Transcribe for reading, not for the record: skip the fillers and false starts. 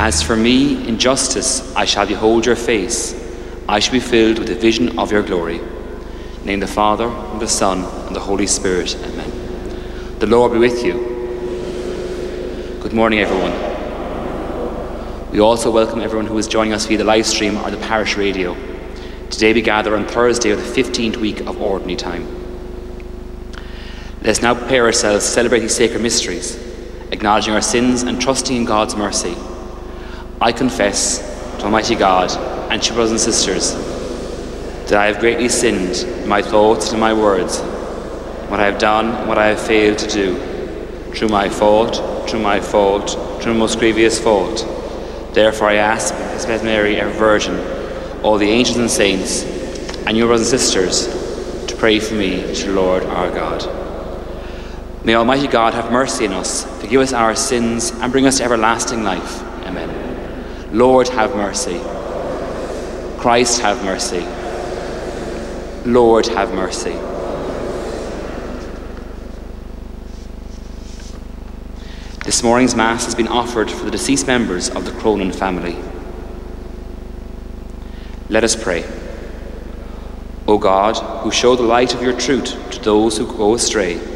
As for me, in justice I shall behold your face. I shall be filled with the vision of your glory. In the name of the Father, and the Son, and the Holy Spirit. Amen. The Lord be with you. Good morning, everyone. We also welcome everyone who is joining us via the live stream or the parish radio. Today we gather on Thursday of the 15th week of Ordinary Time. Let us now prepare ourselves to celebrate these sacred mysteries, acknowledging our sins and trusting in God's mercy. I confess to Almighty God and to brothers and sisters that I have greatly sinned in my thoughts and in my words, what I have done and what I have failed to do, through my fault, through most grievous fault. Therefore I ask, as Blessed Mary, ever Virgin, all the angels and saints, and your brothers and sisters, to pray for me to the Lord our God. May Almighty God have mercy on us, forgive us our sins, and bring us to everlasting life. Amen. Lord, have mercy. Christ, have mercy. Lord, have mercy. This morning's Mass has been offered for the deceased members of the Cronin family. Let us pray. O God, who show the light of your truth to those who go astray,